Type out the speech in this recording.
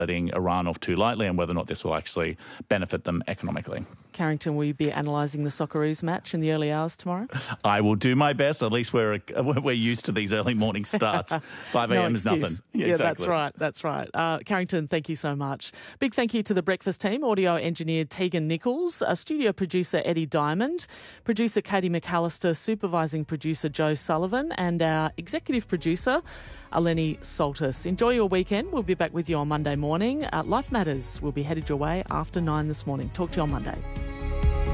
letting Iran off too lightly and whether or not this will actually benefit them economically. Carrington, will you be analysing the Socceroos match in the early hours tomorrow? I will do my best. At least we're used to these early morning starts. 5 a.m. is nothing. Yeah, exactly. That's right. Carrington, thank you so much. Big thank you to the breakfast team, audio engineer Tegan Nichols, studio producer Eddie Diamond, producer Katie McAllister, supervising producer Joe Sullivan, and our executive producer Eleni Soltis. Enjoy your weekend. We'll be back with you on Monday morning. Life Matters will be headed your way after 9 this morning. Talk to you on Monday.